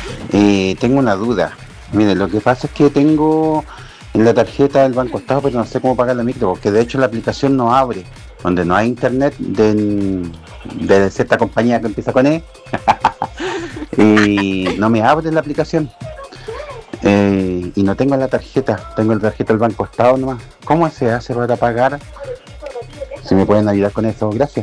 Tengo una duda. Mire, lo que pasa es que tengo en la tarjeta del Banco Estado, pero no sé cómo pagar la micro, porque de hecho la aplicación no abre, donde no hay internet de cierta compañía que empieza con E, y no me abre la aplicación. Y no tengo la tarjeta, tengo la tarjeta del Banco Estado nomás. ¿Cómo se hace para pagar? Si me pueden ayudar con eso, gracias.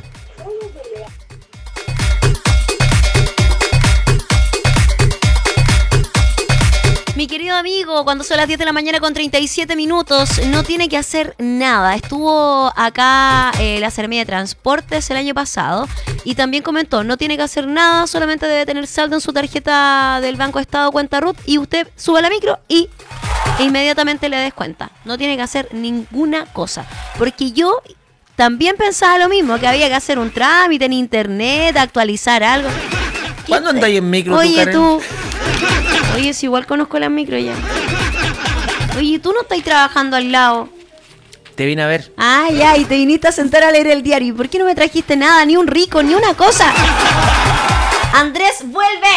Mi querido amigo, cuando son las 10 de la mañana con 37 minutos, no tiene que hacer nada. Estuvo acá la Seremía de Transportes el año pasado y también comentó, no tiene que hacer nada, solamente debe tener saldo en su tarjeta del Banco Estado, cuenta RUT, y usted sube a la micro y inmediatamente le descuenta. No tiene que hacer ninguna cosa. Porque yo también pensaba lo mismo, que había que hacer un trámite en internet, actualizar algo. ¿Cuándo andáis en micro? Oye, tú... Oye, si igual conozco las micro ya. Oye, ¿tú no estás trabajando al lado? Te vine a ver. Ah, ya, y te viniste a sentar a leer el diario. ¿Y por qué no me trajiste nada? Ni un rico, ni una cosa. Andrés, vuelve.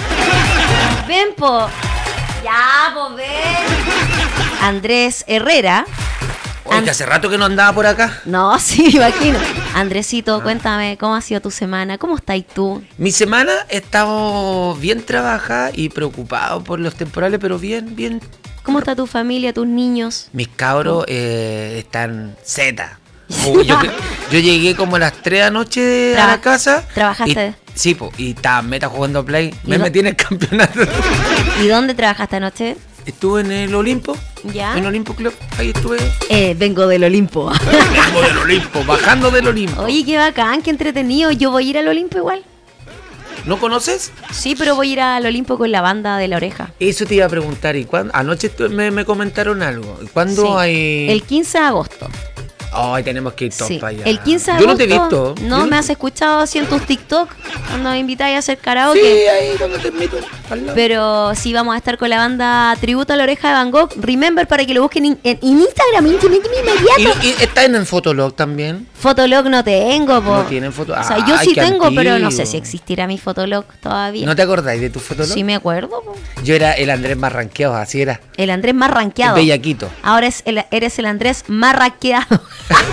Ven, po. Ya, po, ven. Andrés Herrera. Oye, que hace rato que no andaba por acá. No, sí, me imagino. Andresito, cuéntame, ¿cómo ha sido tu semana? ¿Cómo estás tú? Mi semana he estado bien trabajada y preocupado por los temporales, pero bien, bien. ¿Cómo está tu familia, tus niños? Mis cabros están zeta. Yo llegué como a las 3 de la noche a la casa. ¿Trabajaste? Sí, y estaba meta jugando Play. Me metí en el campeonato. ¿Y dónde trabajaste anoche? Estuve en el Olimpo. ¿Ya? En Olimpo Club. Ahí estuve. Vengo del Olimpo. Vengo del Olimpo, bajando del Olimpo. Oye, qué bacán, qué entretenido. Yo voy a ir al Olimpo igual. ¿No conoces? Sí, pero voy a ir al Olimpo con la banda de La Oreja. Eso te iba a preguntar. ¿Y cuándo? Anoche me comentaron algo. ¿Cuándo sí, hay...? El 15 de agosto. Ay, tenemos que ir todos para allá. El 15 de agosto. Yo no te he visto. No, me has escuchado así en tus TikTok cuando me invitáis a hacer karaoke. Sí, ahí cuando te invito. Pero sí vamos a estar con la banda Tributo a La Oreja de Van Gogh. Remember, para que lo busquen en Instagram inmediato. ¿Y está en Fotolog también? Fotolog no tengo, po. No tienen Fotolog. O sea, yo sí tengo, antiguo. Pero no sé si existirá mi Fotolog todavía. ¿No te acordáis de tu Fotolog? Sí me acuerdo, po. Yo era el Andrés más rankeado, así era. El Andrés más rankeado. El bellaquito. Ahora eres el Andrés más rankeado.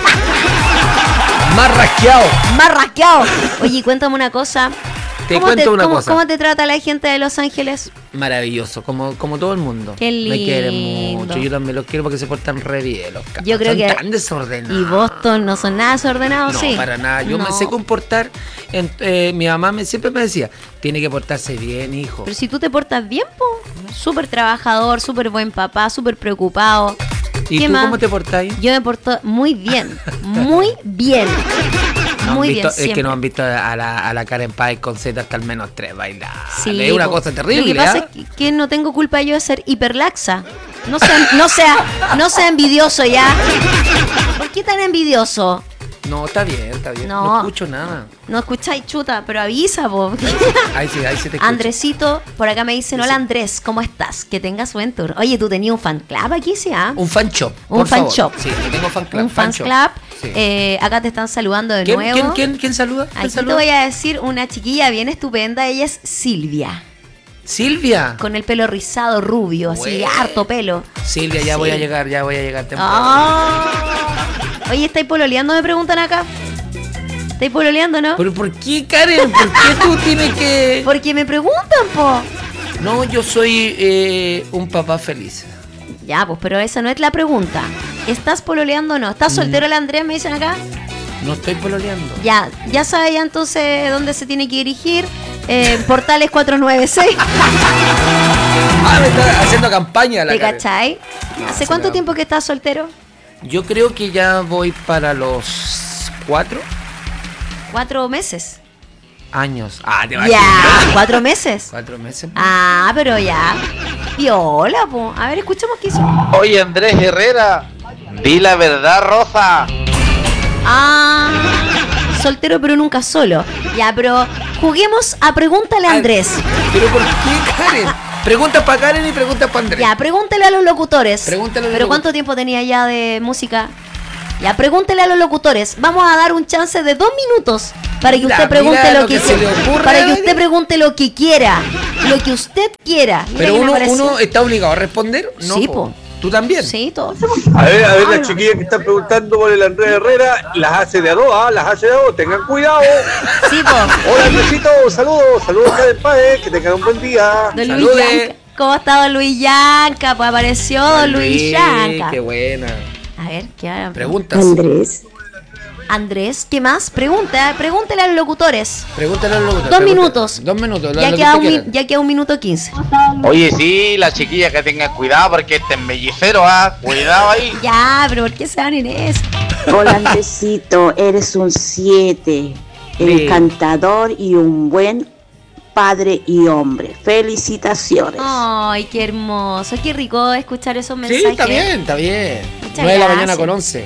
Más rasqueado. Más rasqueado. Oye, cuéntame una cosa. cosa. ¿Cómo te trata la gente de Los Ángeles? Maravilloso, como todo el mundo. Qué lindo. Me quieren mucho, yo también los quiero porque se portan re bien los cabros. Yo creo son que tan desordenados. Y Boston no son nada desordenados, no, sí. No, para nada. Yo me sé comportar. Mi mamá siempre me decía, tiene que portarse bien, hijo. Pero si tú te portas bien, po. Súper trabajador, súper buen papá, súper preocupado. ¿Y tú cómo te portáis? Yo me porto muy bien, muy bien. Muy bien, es que no han visto a la Karen Pike con Z hasta al menos 3 bailar. Sí, es una cosa terrible. Lo que pasa es que no tengo culpa yo de ser hiperlaxa. No sea envidioso ya. ¿Por qué tan envidioso? No, está bien. No escucho nada. No escucháis, chuta, pero avisa, po. Ahí sí te escucho. Andresito, por acá me dicen, hola Andrés, ¿cómo estás? Que tengas buen tour. Oye, ¿tú tenías un fan club aquí, sí? Un fan shop, un fan shop. Sí, yo tengo fan club. Un fan club. Sí. Acá te están saludando de nuevo. ¿Quién saluda? Aquí te voy a decir una chiquilla bien estupenda, ella es Silvia. ¿Silvia? Con el pelo rizado, rubio, así, harto pelo. Silvia, ya voy a llegar temprano. Oye, ¿estáis pololeando? Me preguntan acá. ¿Estáis pololeando, no? ¿Pero por qué, Karen? ¿Por qué tú tienes que...? Porque me preguntan, po. No, yo soy un papá feliz. Ya, pues, pero esa no es la pregunta. ¿Estás pololeando o no? ¿Estás soltero el Andrés, me dicen acá? No estoy pololeando. Ya sabe ya entonces dónde se tiene que dirigir. Portales 496. Me está haciendo campaña la ¿Te Karen. cachai? ¿Hace cuánto tiempo que estás soltero? Yo creo que ya voy para los 4 meses. Años. Te va ya, 4 meses. 4 meses. Pero ya. Viola, po. A ver, escuchamos qué hizo. Oye, Andrés Herrera, di la verdad, Rosa. Soltero pero nunca solo. Ya, pero juguemos a Pregúntale a Andrés. ¿Pero por qué, Karen? Pregunta para Karen y pregunta para Andrés. Ya, pregúntale a los locutores. Pregúntale a los ¿Pero cuánto tiempo tenía ya de música? Ya, pregúntale a los locutores. Vamos a dar un chance de 2 minutos para que usted Mira, pregunte mira lo que se le ocurre. para que usted pregunte lo que quiera, lo que usted quiera. Mira Pero que me pareció. uno está obligado a responder. No, Sí, po. ¿Tú también? Sí, todo. A ver, las chiquillas que están preguntando por el Andrés Herrera, las hace de a dos, las hace de a dos, tengan cuidado. Sí, po. Hola, Andresito, saludos acá del padre, que tengan un buen día. Don Luis Salude. Yanca. ¿Cómo está Don Luis Yanca? Pues apareció Don Luis Yanca. Qué buena. A ver, ¿qué hay? Preguntas. Andrés, ¿qué más? Pregúntele a los locutores. Pregúntale a los locutores. 2 minutos. 2 minutos. Ya lo que queda, usted quiera. ya queda 1 minuto 15. Oye, sí, las chiquillas que tengan cuidado porque este es mellicero, cuidado ahí. Ya, pero ¿por qué se van en eso? Hola Andresito, eres un 7, encantador y un buen padre y hombre. Felicitaciones. Ay, qué hermoso. Qué rico escuchar esos Sí, mensajes. está bien, está bien. Muchas 9 de la gracias. mañana con 11.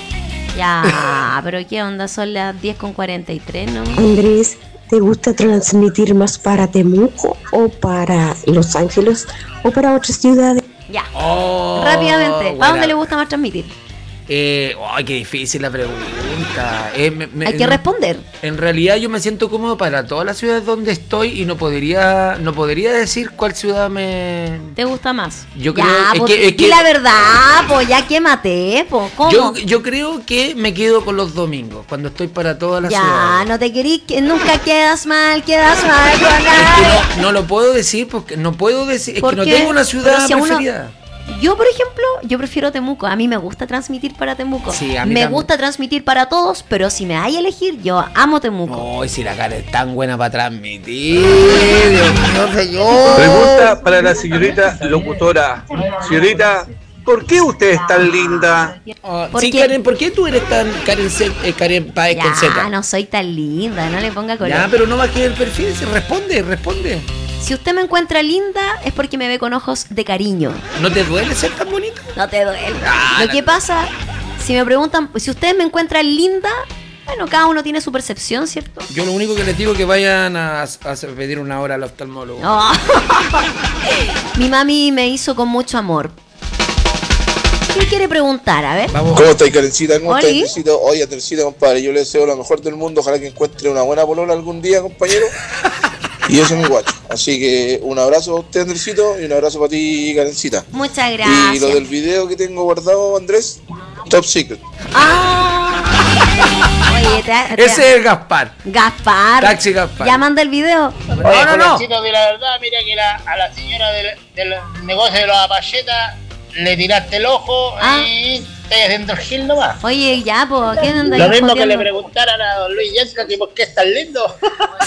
Ya, pero ¿qué onda? Son las 10:43, ¿no? Andrés, ¿te gusta transmitir más para Temuco o para Los Ángeles o para otras ciudades? Ya. Oh, Rápidamente, ¿a buena. dónde le gusta más transmitir? Ay, qué difícil la pregunta. Hay que responder. En realidad yo me siento cómodo para todas las ciudades donde estoy y no podría decir cuál ciudad me... ¿Te gusta más? Yo ya, creo- es pues, que- es di que- la verdad, pues ya quémate, pues, ¿cómo? Yo creo que me quedo con los domingos, cuando estoy para todas las Ya, ciudades. no te querís, que nunca quedas mal con Es nadie. que no lo puedo decir porque no puedo decir, es ¿Por que no qué? tengo una ciudad Pero si a uno- preferida. Yo, por ejemplo, yo prefiero Temuco. A mí me gusta transmitir para Temuco. Sí, a mí me también. gusta transmitir para todos, pero si me hay a elegir, yo amo Temuco. No, y si la cara es tan buena para transmitir, Dios mío, señor. Pregunta para la señorita locutora. Señorita, ¿por qué usted es tan linda? Ah, ¿Por sí, qué? Karen, ¿por qué tú eres tan Karen Páez con Ya, Z? no soy tan linda, no le ponga color. Ya, pero no bajé el perfil, responde. Si usted me encuentra linda, es porque me ve con ojos de cariño. ¿No te duele ser tan bonita? No te duele. Ah, Lo que pasa, si me preguntan, si ustedes me encuentran linda, bueno, cada uno tiene su percepción, ¿cierto? Yo lo único que les digo es que vayan a pedir una hora al oftalmólogo. Oh. Mi mami me hizo con mucho amor. ¿Qué quiere preguntar? A ver. Vamos. ¿Cómo estáis, Karencita? ¿Cómo estáis, Oli. Andresito? Oye, Andresito, compadre, yo le deseo lo mejor del mundo. Ojalá que encuentre una buena polola algún día, compañero. Y eso es mi guacho. Así que un abrazo a usted, Andresito, y un abrazo para ti, Karencita. Muchas Y lo gracias. del video que tengo guardado, Andrés, top secret. Ah. Oye, Ese es Gaspar. Gaspar. Taxi Gaspar. Ya manda el video. No. De la verdad, mira que a la señora del negocio de los apalletas le tiraste el ojo y estás haciendo el gil nomás. Oye, ya, pues, ¿qué anda Lo ahí mismo que le joteando? preguntaran a don Luis Yanca que por qué es tan lindo.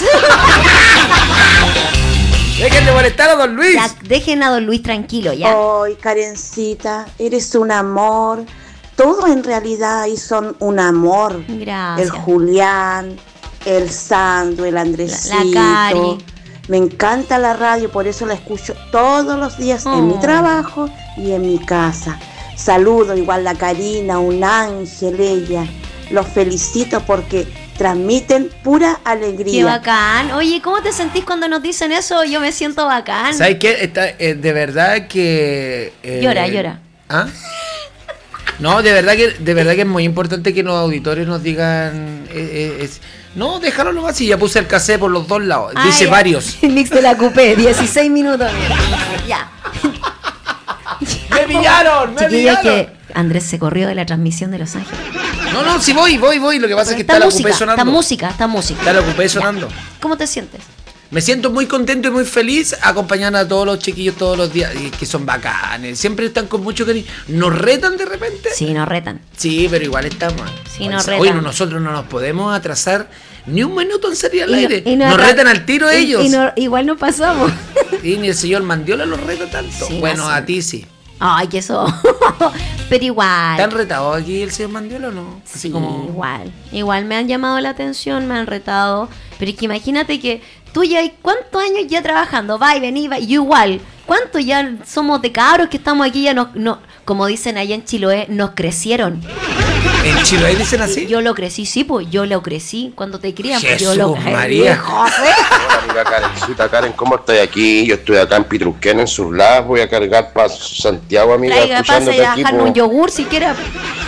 Dejen de molestar a don Luis. Ya, dejen a don Luis tranquilo, ya. Ay, Karencita, eres un amor. Todos en realidad ahí son un amor. Gracias. El Julián, el Sandro, el Andresito. La Cari. Me encanta la radio, por eso la escucho todos los días en mi trabajo y en mi casa. Saludo igual la Karina, un ángel ella. Los felicito porque transmiten pura Qué alegría. bacán. Oye, ¿cómo te sentís cuando nos dicen eso? Yo me siento bacán. ¿Sabes qué? De verdad que... Llora. ¿Ah? No, de verdad que es muy importante que los auditores nos digan... No, déjalo nomás y ya puse el cassette por los dos lados. Ah, Dice ya. varios. El mix de la coupé, 16 minutos. Ya. ¡Me pillaron! Chiquillos, que Andrés se corrió de la transmisión de Los Ángeles. No, sí voy. Lo que pasa es que está la ocupé sonando. Está música. Está la ocupé sonando. ¿Cómo te sientes? Me siento muy contento y muy feliz acompañando a todos los chiquillos todos los días, y que son bacanes, siempre están con mucho cariño. ¿Nos retan de repente? Sí, nos retan. Sí, pero igual estamos. Sí, nos Oye, retan. nosotros no nos podemos atrasar ni un minuto en salir al Y no- aire. y no nos ra- retan al tiro ellos. Igual no pasamos. Y ni el señor Mandiola los reta tanto. Sí, bueno, así. a ti sí. Ay, que eso. Pero igual. ¿Te han retado aquí el señor Mandiola o no? Así Sí, como... Igual me han llamado la atención, me han retado. Pero es que imagínate que tú ya hay cuántos años ya trabajando, va y vení, va. Y yo igual, ¿cuántos ya somos de cabros que estamos aquí? Ya no, como dicen allá en Chiloé, nos crecieron. ¿En Chile dicen así? Yo lo crecí, sí, pues yo lo crecí. Cuando te crían, pues yo Jesús lo María. Hola amiga Karencita, Karen, ¿cómo estoy aquí? Yo estoy acá en Pitruquén, en Surlás, voy a cargar para Santiago, amiga, Traiga, pase escuchándote a aquí. dejarme un yogur si quiere.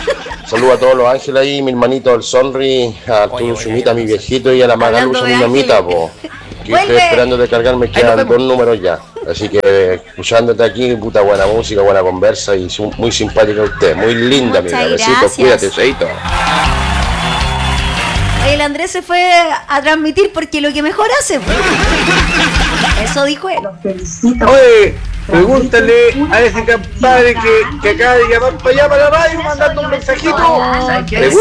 Saludos a todos los ángeles ahí, mi hermanito el Sonri, a Arturo Zumita, mi viejito, y a la Magalu, Hablando mi de mamita, po. Que estoy Vuelve. esperando descargar, me quedan 2 números ya. Así que escuchándote aquí, puta buena música, buena conversa y muy simpática usted, muy linda, Muchas amiga. Besitos, gracias. cuídate, Seito. El Andrés se fue a transmitir porque lo que mejor hace. Pues. Eso dijo él. Oye, pregúntale a ese compadre que acaba de llamar para allá para la radio mandando un mensajito.